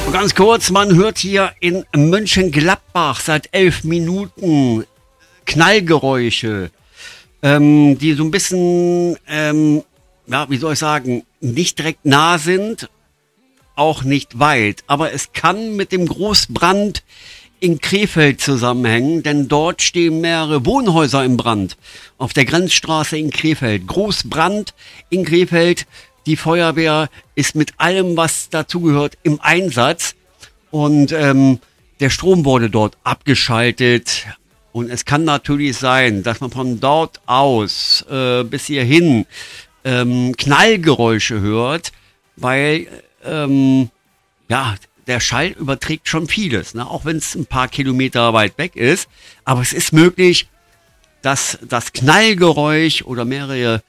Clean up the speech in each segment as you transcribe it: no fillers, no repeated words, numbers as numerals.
Ganz kurz, man hört hier in Mönchengladbach seit 11 Minuten Knallgeräusche, die so ein bisschen, wie soll ich sagen, nicht direkt nah sind, auch nicht weit. Aber es kann mit dem Großbrand in Krefeld zusammenhängen, denn dort stehen mehrere Wohnhäuser im Brand. Auf der Grenzstraße in Krefeld. Großbrand in Krefeld. Die Feuerwehr ist mit allem, was dazugehört, im Einsatz. Und der Strom wurde dort abgeschaltet. Und es kann natürlich sein, dass man von dort aus bis hierhin Knallgeräusche hört, weil der Schall überträgt schon vieles, ne? Auch wenn es ein paar Kilometer weit weg ist. Aber es ist möglich, dass das Knallgeräusch oder mehrere,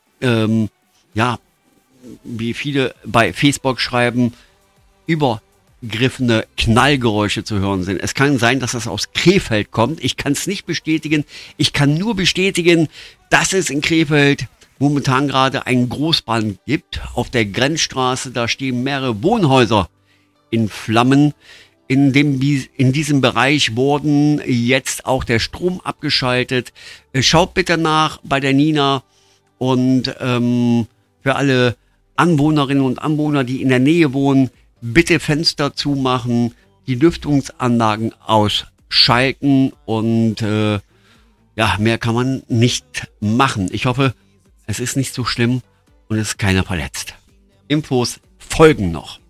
wie viele bei Facebook schreiben, übergriffene Knallgeräusche zu hören sind. Es kann sein, dass das aus Krefeld kommt. Ich kann es nicht bestätigen. Ich kann nur bestätigen, dass es in Krefeld momentan gerade einen Großbrand gibt. Auf der Grenzstraße, da stehen mehrere Wohnhäuser in Flammen. In diesem Bereich wurden jetzt auch der Strom abgeschaltet. Schaut bitte nach bei der Nina und für alle Anwohnerinnen und Anwohner, die in der Nähe wohnen, bitte Fenster zumachen, die Lüftungsanlagen ausschalten und mehr kann man nicht machen. Ich hoffe, es ist nicht so schlimm und es ist keiner verletzt. Infos folgen noch.